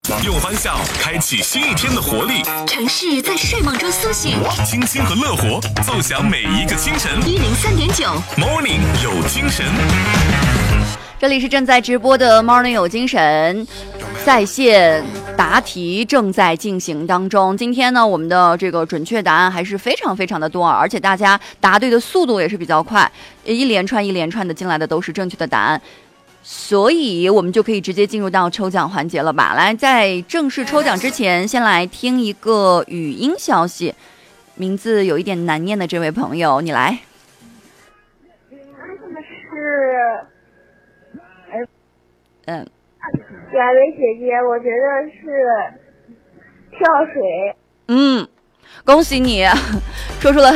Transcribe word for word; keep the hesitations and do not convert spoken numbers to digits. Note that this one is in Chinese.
用欢笑开启新一天的活力， 城市在睡梦中苏醒， 清新和乐活奏响每一个清晨。 一零三点九 Morning 有精神。 这里是正在直播的 Morning 有精神，在线答题正在进行当中。今天呢，我们的这个准确答案还是非常非常的多，而且大家答对的速度也是比较快，一连串一连串的进来的都是正确的答案。所以我们就可以直接进入到抽奖环节了吧。来，在正式抽奖之前，先来听一个语音消息，名字有一点难念的这位朋友，你来。 是， 嗯， 雅薇姐姐，我觉得是跳水。 嗯，恭喜你说出了